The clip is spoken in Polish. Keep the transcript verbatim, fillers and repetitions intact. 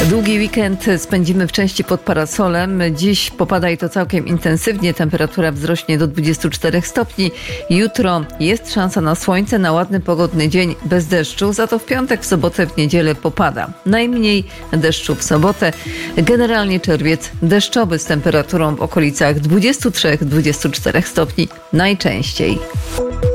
Długi weekend spędzimy w części pod parasolem. Dziś popada i to całkiem intensywnie. Temperatura wzrośnie do dwudziestu czterech stopni. Jutro jest szansa na słońce, na ładny, pogodny dzień bez deszczu. Za to w piątek, w sobotę, w niedzielę popada. Najmniej deszczu w sobotę. Generalnie czerwiec deszczowy z temperaturą w okolicach dwudziestu trzech do dwudziestu czterech stopni najczęściej.